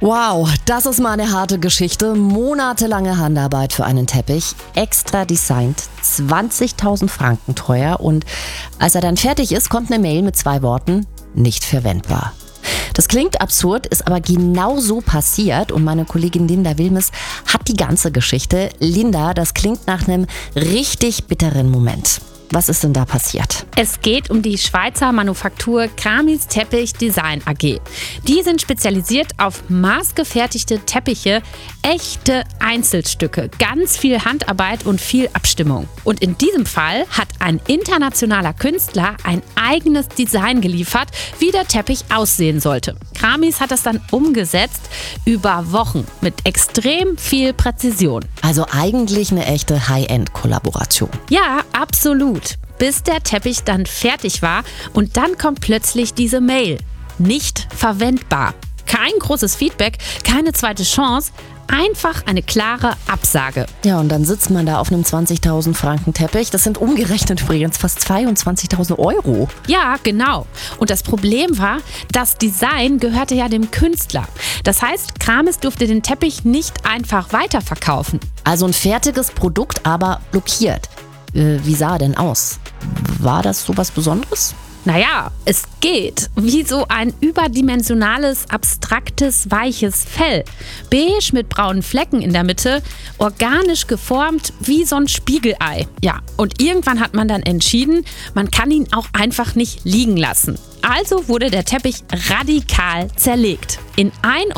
Wow, das ist mal eine harte Geschichte. Monatelange Handarbeit für einen Teppich, extra designt, 20.000 Franken teuer, und als er dann fertig ist, kommt eine Mail mit 2 Worten: nicht verwendbar. Das klingt absurd, ist aber genau so passiert, und meine Kollegin Linda Wilmes hat die ganze Geschichte. Linda, das klingt nach einem richtig bitteren Moment. Was ist denn da passiert? Es geht um die Schweizer Manufaktur Kramis Teppich Design AG. Die sind spezialisiert auf maßgefertigte Teppiche, echte Einzelstücke, ganz viel Handarbeit und viel Abstimmung. Und in diesem Fall hat ein internationaler Künstler ein eigenes Design geliefert, wie der Teppich aussehen sollte. Kramis hat das dann umgesetzt über Wochen mit extrem viel Präzision. Also eigentlich eine echte High-End-Kollaboration. Ja, absolut. Bis der Teppich dann fertig war, und dann kommt plötzlich diese Mail: nicht verwendbar. Kein großes Feedback, keine zweite Chance, einfach eine klare Absage. Ja, und dann sitzt man da auf einem 20.000 Franken Teppich. Das sind umgerechnet übrigens fast 22.000 Euro. Ja, genau. Und das Problem war, das Design gehörte ja dem Künstler. Das heißt, Kramis durfte den Teppich nicht einfach weiterverkaufen. Also ein fertiges Produkt, aber blockiert. Wie sah er denn aus? War das so was Besonderes? Naja, es geht wie so ein überdimensionales, abstraktes, weiches Fell. Beige mit braunen Flecken in der Mitte, organisch geformt wie so ein Spiegelei. Ja, und irgendwann hat man dann entschieden, man kann ihn auch einfach nicht liegen lassen. Also wurde der Teppich radikal zerlegt in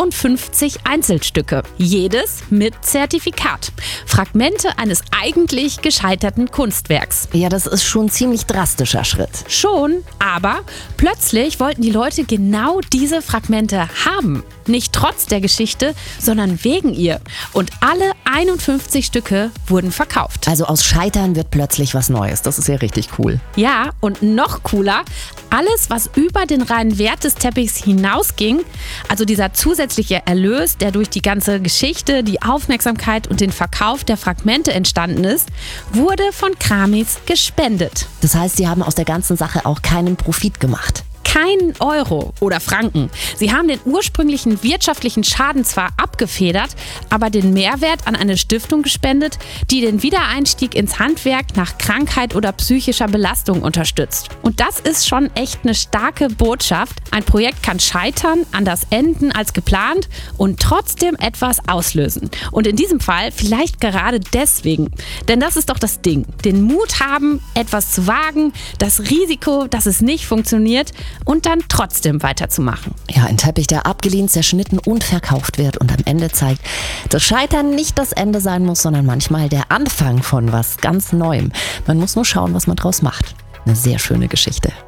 51 Einzelstücke, jedes mit Zertifikat. Fragmente eines eigentlich gescheiterten Kunstwerks. Ja, das ist schon ein ziemlich drastischer Schritt. Schon, aber plötzlich wollten die Leute genau diese Fragmente haben. Nicht trotz der Geschichte, sondern wegen ihr. Und alle 51 Stücke wurden verkauft. Also aus Scheitern wird plötzlich was Neues. Das ist ja richtig cool. Ja, und noch cooler: alles, was über den reinen Wert des Teppichs hinausging, also dieser zusätzliche Erlös, der durch die ganze Geschichte, die Aufmerksamkeit und den Verkauf der Fragmente entstanden ist, wurde von Kramis gespendet. Das heißt, sie haben aus der ganzen Sache auch keinen Profit gemacht. Keinen Euro oder Franken. Sie haben den ursprünglichen wirtschaftlichen Schaden zwar abgefedert, aber den Mehrwert an eine Stiftung gespendet, die den Wiedereinstieg ins Handwerk nach Krankheit oder psychischer Belastung unterstützt. Und das ist schon echt eine starke Botschaft. Ein Projekt kann scheitern, anders enden als geplant und trotzdem etwas auslösen. Und in diesem Fall vielleicht gerade deswegen. Denn das ist doch das Ding. Den Mut haben, etwas zu wagen, das Risiko, dass es nicht funktioniert, und dann trotzdem weiterzumachen. Ja, ein Teppich, der abgelehnt, zerschnitten und verkauft wird und am Ende zeigt, dass Scheitern nicht das Ende sein muss, sondern manchmal der Anfang von was ganz Neuem. Man muss nur schauen, was man draus macht. Eine sehr schöne Geschichte.